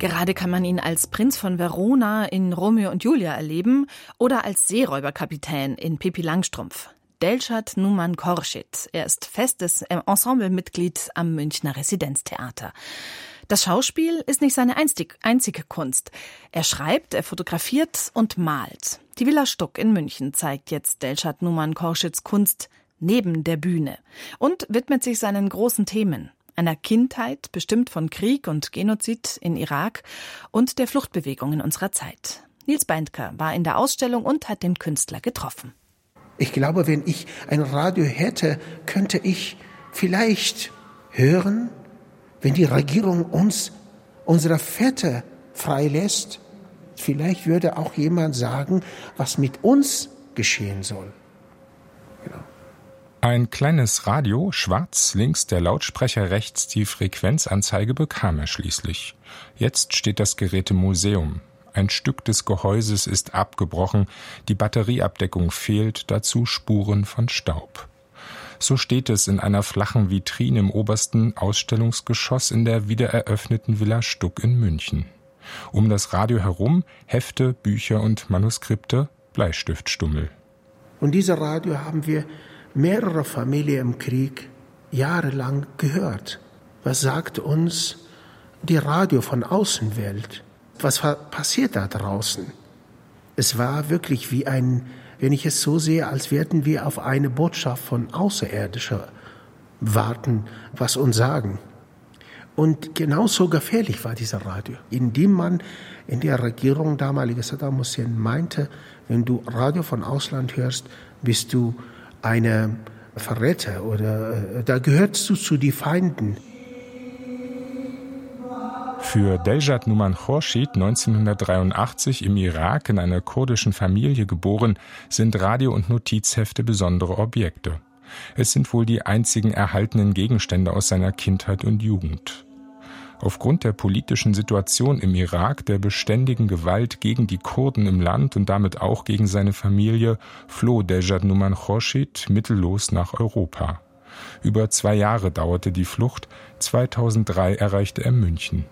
Gerade kann man ihn als Prinz von Verona in Romeo und Julia erleben oder als Seeräuberkapitän in Pippi Langstrumpf. Delschad Numan Khorshid. Er ist festes Ensemblemitglied am Münchner Residenztheater. Das Schauspiel ist nicht seine einzige Kunst. Er schreibt, er fotografiert und malt. Die Villa Stuck in München zeigt jetzt Delschad Numan Khorshids Kunst neben der Bühne und widmet sich seinen großen Themen. Einer Kindheit, bestimmt von Krieg und Genozid in Irak und der Fluchtbewegung in unserer Zeit. Nils Beindker war in der Ausstellung und hat den Künstler getroffen. Ich glaube, wenn ich ein Radio hätte, könnte ich vielleicht hören, wenn die Regierung uns unsere Väter freilässt. Vielleicht würde auch jemand sagen, was mit uns geschehen soll. Genau. Ein kleines Radio, schwarz, links der Lautsprecher, rechts die Frequenzanzeige bekam er schließlich. Jetzt steht das Gerät im Museum. Ein Stück des Gehäuses ist abgebrochen, die Batterieabdeckung fehlt, dazu Spuren von Staub. So steht es in einer flachen Vitrine im obersten Ausstellungsgeschoss in der wiedereröffneten Villa Stuck in München. Um das Radio herum Hefte, Bücher und Manuskripte, Bleistiftstummel. Und dieses Radio haben wir mehrere Familien im Krieg jahrelang gehört. Was sagt uns die Radio von Außenwelt? Was passiert da draußen? Es war wirklich wie wenn ich es so sehe, als würden wir auf eine Botschaft von Außerirdischer warten, was uns sagen. Und genauso gefährlich war dieser Radio, indem man in der Regierung damalige Saddam Hussein meinte, wenn du Radio von Ausland hörst, bist du eine Verräter oder da gehörst du zu den Feinden. Für Delschad Numan Khorshid, 1983 im Irak in einer kurdischen Familie geboren, sind Radio- und Notizhefte besondere Objekte. Es sind wohl die einzigen erhaltenen Gegenstände aus seiner Kindheit und Jugend. Aufgrund der politischen Situation im Irak, der beständigen Gewalt gegen die Kurden im Land und damit auch gegen seine Familie, floh Delschad Numan Khorshid mittellos nach Europa. Über 2 Jahre dauerte die Flucht, 2003 erreichte er München.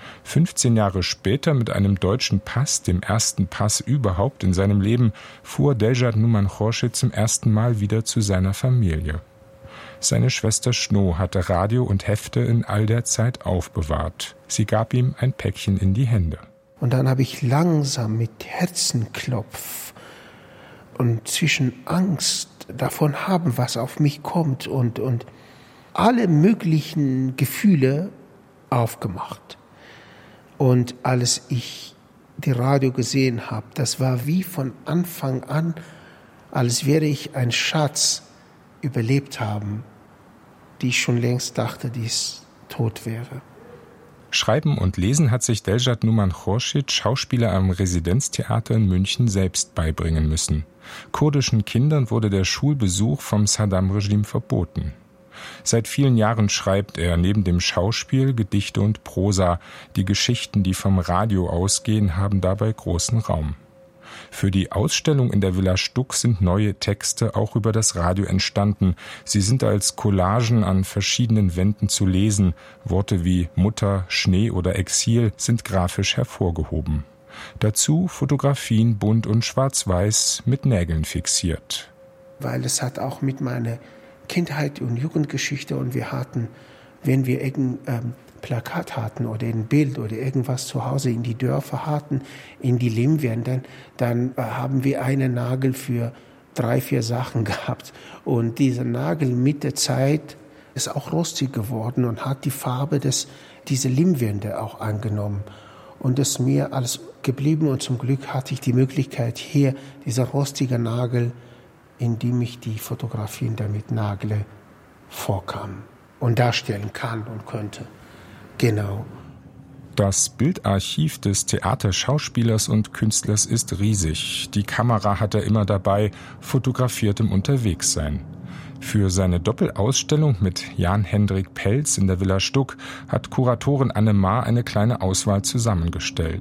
15 Jahre später mit einem deutschen Pass, dem ersten Pass überhaupt in seinem Leben, fuhr Delschad Numan Khorshid zum ersten Mal wieder zu seiner Familie. Seine Schwester Schno hatte Radio und Hefte in all der Zeit aufbewahrt. Sie gab ihm ein Päckchen in die Hände. Und dann habe ich langsam mit Herzenklopf und zwischen Angst davon haben, was auf mich kommt und alle möglichen Gefühle aufgemacht. Und als ich die Radio gesehen habe, das war wie von Anfang an, als wäre ich einen Schatz überlebt haben, die ich schon längst dachte, die tot wäre. Schreiben und Lesen hat sich Delschad Numan Khorshid, Schauspieler am Residenztheater in München, selbst beibringen müssen. Kurdischen Kindern wurde der Schulbesuch vom Saddam-Regime verboten. Seit vielen Jahren schreibt er neben dem Schauspiel Gedichte und Prosa. Die Geschichten, die vom Radio ausgehen, haben dabei großen Raum. Für die Ausstellung in der Villa Stuck sind neue Texte auch über das Radio entstanden. Sie sind als Collagen an verschiedenen Wänden zu lesen. Worte wie Mutter, Schnee oder Exil sind grafisch hervorgehoben. Dazu Fotografien bunt und schwarz-weiß mit Nägeln fixiert. Weil es hat auch mit meiner Kindheit und Jugendgeschichte und wir hatten, wenn wir irgendein Plakat hatten oder ein Bild oder irgendwas zu Hause in die Dörfer hatten, in die Lehmwände, dann haben wir einen Nagel für 3-4 Sachen gehabt. Und dieser Nagel mit der Zeit ist auch rostig geworden und hat die Farbe dieser Lehmwände auch angenommen. Und das ist mir alles geblieben und zum Glück hatte ich die Möglichkeit, hier dieser rostige Nagel, in dem ich die Fotografien damit nagle, vorkam und darstellen kann und könnte. Genau. Das Bildarchiv des Theaterschauspielers und Künstlers ist riesig. Die Kamera hat er immer dabei, fotografiert im Unterwegssein. Für seine Doppelausstellung mit Jan-Hendrik Pelz in der Villa Stuck hat Kuratorin Anne Maar eine kleine Auswahl zusammengestellt.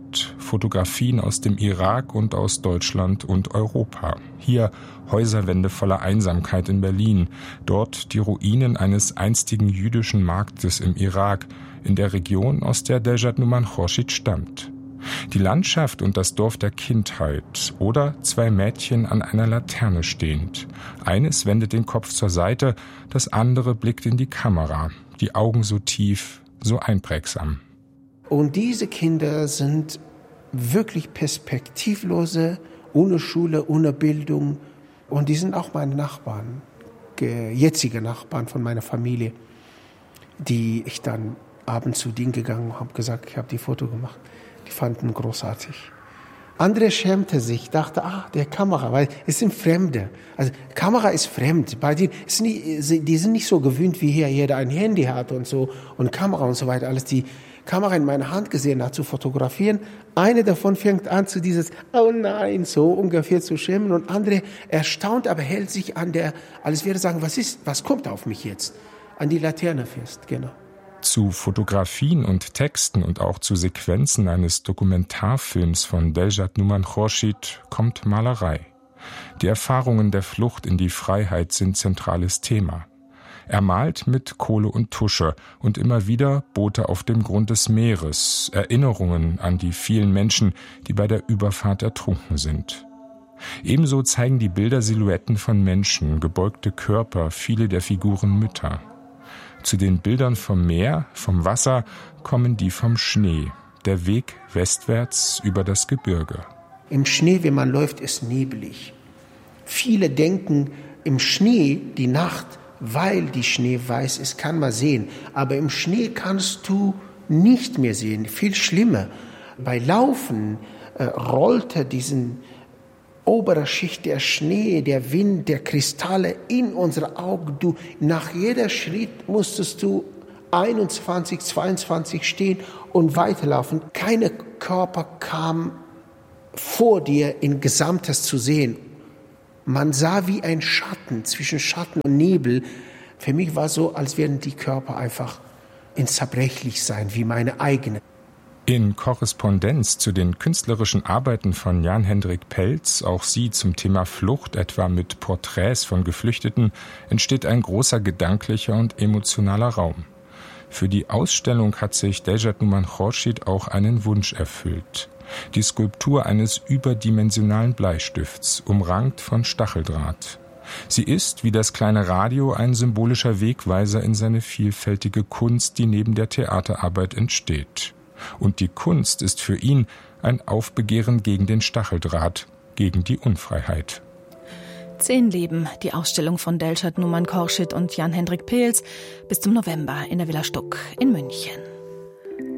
Fotografien aus dem Irak und aus Deutschland und Europa. Hier Häuserwände voller Einsamkeit in Berlin, dort die Ruinen eines einstigen jüdischen Marktes im Irak, in der Region, aus der Deljad Numan Khorshid stammt. Die Landschaft und das Dorf der Kindheit oder zwei Mädchen an einer Laterne stehend. Eines wendet den Kopf zur Seite, das andere blickt in die Kamera, die Augen so tief, so einprägsam. Und diese Kinder sind wirklich perspektivlose, ohne Schule, ohne Bildung. Und die sind auch meine Nachbarn, jetzige Nachbarn von meiner Familie, die ich dann abends zu denen gegangen habe, gesagt, ich habe die Foto gemacht. Die fanden großartig. Andere schämte sich, dachte, der Kamera, weil es sind Fremde. Also Kamera ist fremd. Bei denen die sind nicht so gewöhnt, wie hier jeder ein Handy hat und so und Kamera und so weiter. Alles die Kamera in meiner Hand gesehen hat, zu fotografieren. Eine davon fängt an zu dieses, oh nein, so ungefähr zu schämen. Und andere erstaunt, aber hält sich an der, als wäre sagen, was kommt auf mich jetzt? An die Laterne fest, genau. Zu Fotografien und Texten und auch zu Sequenzen eines Dokumentarfilms von Deljad Numan Khorshid kommt Malerei. Die Erfahrungen der Flucht in die Freiheit sind zentrales Thema. Er malt mit Kohle und Tusche und immer wieder Boote auf dem Grund des Meeres, Erinnerungen an die vielen Menschen, die bei der Überfahrt ertrunken sind. Ebenso zeigen die Bilder Silhouetten von Menschen, gebeugte Körper, viele der Figuren Mütter. Zu den Bildern vom Meer, vom Wasser, kommen die vom Schnee, der Weg westwärts über das Gebirge. Im Schnee, wenn man läuft, ist neblig. Viele denken, im Schnee, die Nacht, weil die Schnee weiß ist, kann man sehen. Aber im Schnee kannst du nicht mehr sehen. Viel schlimmer. Bei Laufen rollte diesen obere Schicht der Schnee, der Wind, der Kristalle in unsere Augen. Nach jeder Schritt musstest du 21, 22 stehen und weiterlaufen. Keine Körper kam vor dir in Gesamtes zu sehen. Man sah wie ein Schatten, zwischen Schatten und Nebel. Für mich war es so, als wären die Körper einfach zerbrechlich sein, wie meine eigenen. In Korrespondenz zu den künstlerischen Arbeiten von Jan-Hendrik Pelz, auch sie zum Thema Flucht, etwa mit Porträts von Geflüchteten, entsteht ein großer gedanklicher und emotionaler Raum. Für die Ausstellung hat sich Deljad Numan Khorshid auch einen Wunsch erfüllt. Die Skulptur eines überdimensionalen Bleistifts, umrankt von Stacheldraht. Sie ist, wie das kleine Radio, ein symbolischer Wegweiser in seine vielfältige Kunst, die neben der Theaterarbeit entsteht. Und die Kunst ist für ihn ein Aufbegehren gegen den Stacheldraht, gegen die Unfreiheit. 10 Leben, die Ausstellung von Deljad Numan Khorshid und Jan-Hendrik Pelz bis zum November in der Villa Stuck in München.